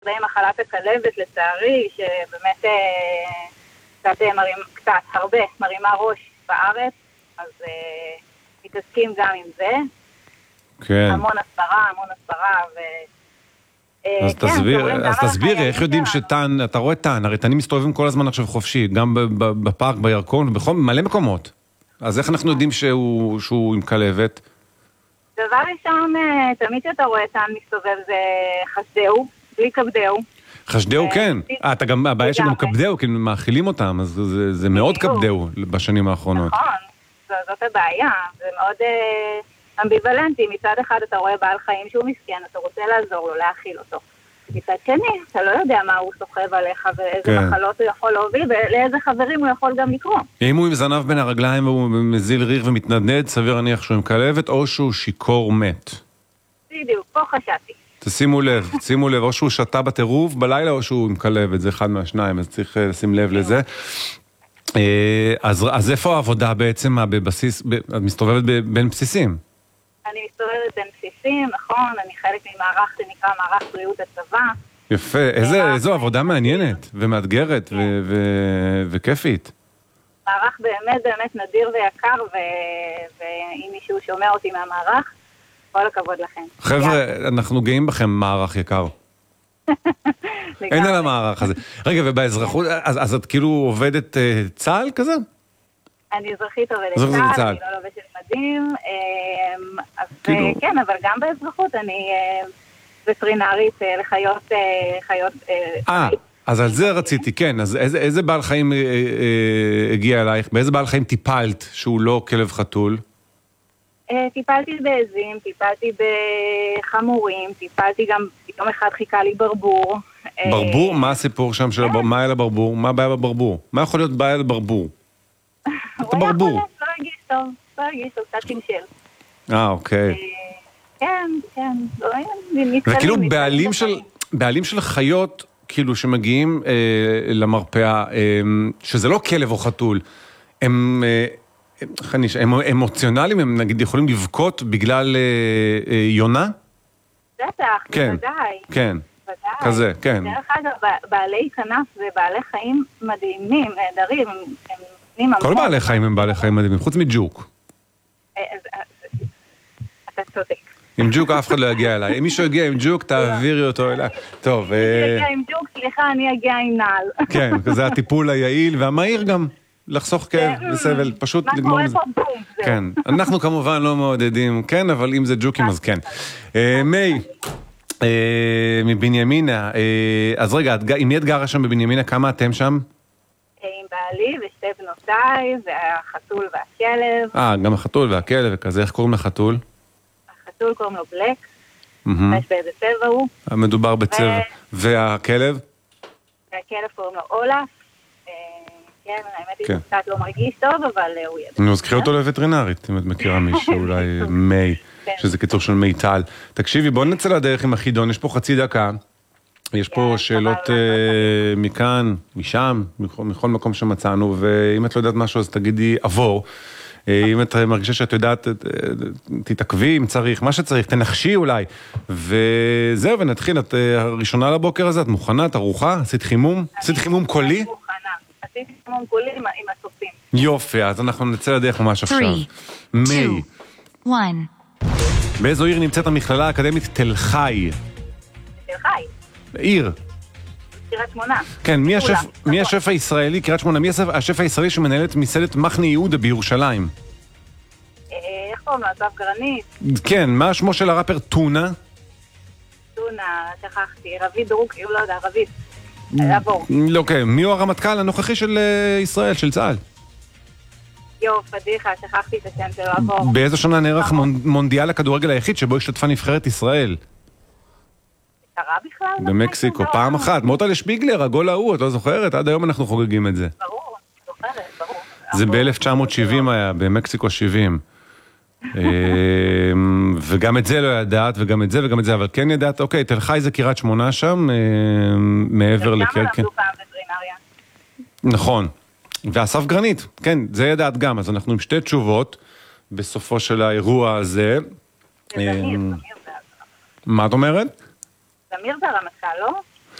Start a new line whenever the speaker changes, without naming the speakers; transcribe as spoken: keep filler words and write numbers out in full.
זה מחלת הכלבת לצערי, שבאמת קצת מרים, קצת, הרבה, מרימה ראש בארץ, אז מתעסקים גם עם זה.
כן.
המון הסברה, המון הסברה, ו...
אז תסביר, אז תסביר, איך יודעים שטן, אתה רואה טן, הרי טנים מסתובבים כל הזמן עכשיו חופשי, גם בפארק, בירקון, ובכל מלא מקומות. אז איך אנחנו יודעים שהוא עם כלבת?
דבר ראשון, תמיד שאתה רואה טן מסתובב זה חשדהו, בלי כבדהו.
חשדהו, כן. אה, אתה גם, הבעיה שגם כבדהו, כי מאכילים אותם, אז זה מאוד כבדהו בשנים האחרונות.
נכון, זאת הבעיה, זה מאוד אמביוולנטי. מצד אחד אתה רואה בעל חיים שהוא מסכן, אתה רוצה לעזור לו, להאכיל אותו. מצד שני, אתה לא יודע מה הוא סוחב עליך, ואיזה מחלות הוא יכול להוביל, ולאיזה חברים הוא יכול גם לקרוא.
אם הוא עם זנב בין הרגליים והוא מזיל ריח ומתנדנד, סביר להניח שהוא עם כלבת, או שהוא שיקור מת.
בדיוק, פה חשבתי.
תשימו לב, שימו לב, או שהוא שתה בטירוף בלילה, או שהוא עם כלבת, זה אחד מהשניים, אז צריך לשים לב לזה. אז איפה העבודה בעצם, בבסיס, את מסתובבת בין בסיסים?
אני מסתובבת בין בסיסים, נכון, אני חלק ממערך שנקרא מערך בריאות הצבא.
יפה, איזו עבודה מעניינת ומאתגרת וכיפית.
מערך באמת באמת נדיר ויקר, ואם מישהו שומע אותי מהמערך, כל הכבוד לכם.
חבר'ה, אנחנו גאים בכם מערך יקר. אין על המערך הזה. רגע, ובאזרחות, אז את כאילו עובדת צה"ל כזה?
אני אזרחית עובדת צה"ל, אני לא לובשת מדים, כן, אבל גם באזרחות אני וטרינרית לחיות, חיות...
אה, אז על זה רציתי, כן, אז איזה בעל חיים הגיע אלייך? באיזה בעל חיים טיפלת שהוא לא כלב חתול?
טיפלתי בעזים, טיפלתי בחמורים, טיפלתי גם, יום אחד חיכה לי ברבור.
ברבור? מה הסיפור שם של הברבור? מה היה לברבור? מה הבעיה בברבור? מה יכול להיות בעיה לברבור?
אתה ברבור. לא הרגיש טוב, לא הרגיש טוב, קצת תמשל.
אה, אוקיי.
כן, כן.
וכאילו בעלים של חיות, כאילו שמגיעים למרפאה, שזה לא כלב או חתול, הם... הם אמוציונליים, הם נגיד יכולים לבכות בגלל יונה?
בטח, בוודאי.
כן, כזה, כן.
דרך אגב, בעלי כנף זה בעלי חיים מדהימים, נהדרים.
כל בעלי חיים הם בעלי חיים מדהימים, חוץ מג'וק.
אתה צודק.
עם ג'וק אף אחד לא יגיע אליי. אם מישהו יגיע עם ג'וק, תעבירי אותו אליי. טוב.
אם מישהו יגיע עם ג'וק, סליחה, אני אגיע עם נעל.
כן, זה הטיפול היעיל והמהיר גם. לחסוך כאב וסבל, פשוט לגמור את זה. כן, אנחנו כמובן לא מעודדים, כן, אבל אם זה ג'וקים אז כן. מי, מבנימינה, אז רגע, עם מי את גרה שם בבנימינה? כמה אתם שם?
עם בעלי ושתי בנותיי, והחתול והכלב.
אה, גם החתול והכלב וכזה, איך קוראים לחתול?
החתול קוראים לו בלק, יש באיזה צבע הוא.
מדובר בצבע. והכלב?
והכלב קוראים לו אולף. כן, האמת היא שקצת לא מרגיש טוב, אבל הוא ידע.
אני מזכיר אותו לווטרינרית, אם את מכירה מישהו, אולי מי, שזה קיצור של מיטל. תקשיבי, בוא נצא לדרך עם החידון, יש פה חצי דקה, יש פה שאלות מכאן, משם, מכל מקום שמצאנו, ואם את לא יודעת משהו, אז תגידי עבור. אם את מרגישה שאת יודעת, תתעכבי אם צריך, מה שצריך, תנחשי אולי. וזהו, ונתחיל, את הראשונה לבוקר הזה, את מוכנה, את ערוכה? עשית חימום? עשית חימום קולי?
עשיתי חימום קולי עם הסופים.
יופי, אז אנחנו נצא לדרך ממש עכשיו. מי. באיזו עיר נמצאת המכללה האקדמית תל חי?
תל חי.
עיר.
קריית שמונה.
כן, מי השף הישראלי, קריית שמונה, מי השף הישראלי שמנהלת מסעדת מחנה יהודה בירושלים?
איך קוראים לו, אסף גרנית?
כן, מה שמו של הראפר טונה?
טונה, שכחתי, רביד רוקי, הוא לא יודע, רביד.
לא, כן, מי הוא הרמטכ"ל הנוכחי של ישראל, של צה"ל?
יו, פדיחה, שכחתי את השם שלו עבור.
באיזו שנה נערך מונדיאל הכדורגל היחיד שבו השתתפה נבחרת ישראל?
קרה בכלל?
במקסיקו, פעם אחת. מוטל שפיגלר, הגול ההוא, את לא זוכרת? עד היום אנחנו חוגגים את זה.
ברור, זוכרת, ברור.
זה ב-אלף תשע מאות שבעים היה, במקסיקו שבעים. וגם את זה לא ידעת, וגם את זה וגם את זה, אבל כן ידעת, אוקיי, תל חי זה קריית שמונה שם, מעבר לקרקן.
גם למדו פעם וטרינריה.
נכון. ואסף גרנית, כן, זה ידעת גם, אז אנחנו עם שתי תשובות בסופו של האירוע הזה.
זה זמיר, זמיר זה.
מה את אומרת?
זמיר זה הרמטכ"ל, לא?